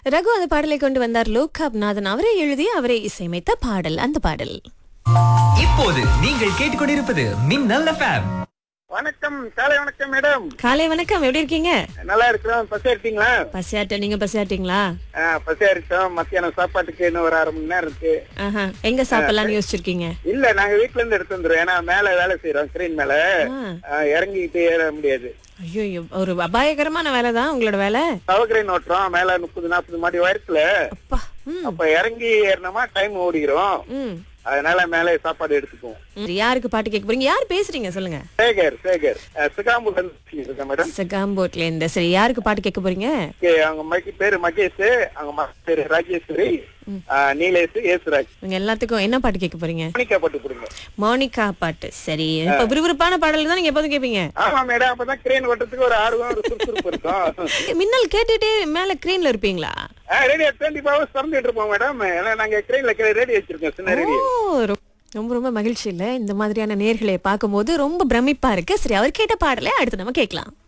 ரகு அந்த பாடலை கொண்டு வந்தார். லோகாப்நாதன் அவரே எழுதி அவரே இசையமைத்த பாடல். அந்த பாடல் இப்போது நீங்கள் கேட்டுக்கொண்டிருப்பது மின்னல் எஃப்எம். வணக்கம், காலை வணக்கம் மேடம். காலை வணக்கம். எப்படி இருக்கீங்க? நல்லா இருக்கிறோம். பசியா இருக்கீங்களா? பசியாட்ட. நீங்க பசியாட்டீங்களா? பசியா இருக்கோம். மத்தியானம் சாப்பாட்டுக்கு இன்னும் ஒரு 1/2 மணி நேரம் இருக்கு. எங்க சாப்பிடலாம்னு யோசிச்சிருக்கீங்க? இல்ல, நாங்க வீட்டுல இருந்து எடுத்து வந்துருவோம். ஏன்னா மேல வேலை செய்யறோம், கிரீன் மேல இறங்கிட்டு ஏற முடியாது. ஐயோ, ஒரு அபாயகரமான வேலை தான் உங்களோட வேலை. கிரீன் ஓட்டுறோம். மேல 30-40 மாடி உயரத்துல. அப்ப இறங்கி ஏறினோமா டைம் ஓடிக்கிறோம். அதனால மேல சாப்பாடு எடுத்துக்குவோம். யாருக்கு பாட்டு கேட்க போறீங்க? யார் பேசுறீங்க சொல்லுங்க? சேகர் சிகாம்பூர்ல இருந்து மேடம். சிகாம்பூர்ல இருந்து. சரி, யாருக்கு பாட்டு கேட்க போறீங்க? அவங்க பேரு மகேஷ், அவங்க பேரு ராஜேஸ்வரி, நீலேஷ், ஏசுராஜ். இவங்க எல்லாத்துக்கும் என்ன பாட்டு கேட்க போறீங்க? மோனிகா பாட்டு கொடுங்க. மோனிகா பாட்டு. சரி, இப்ப விறுவிறுப்பான பாடல் தான் நீங்க எப்போதும் கேட்பீங்க? ஆமா மேடம், அப்பதான் கிரேன் ஓட்டுறதுக்கு ஒரு ஆர்வம், ஒரு சுறுசுறுப்பு இருக்கும். மின்னல் கேட்டுட்டே மேல கிரேன்ல இருப்பீங்களா? ரேடியோ 24 hours திறந்துட்டு இருப்போம் மேடம். ஏன்னா நாங்க கிரேன்ல ரேடியோ வச்சிருக்கோம், சின்ன ரேடியோ. ரொம்ப ரொம்ப மகிழ்ச்சி இல்ல இந்த மாதிரியான நேர்களை பார்க்கும்போது. ரொம்ப பிரமிப்பா இருக்கு. சரி, அவர் கேட்ட பாடலை அடுத்து நம்ம கேட்கலாம்.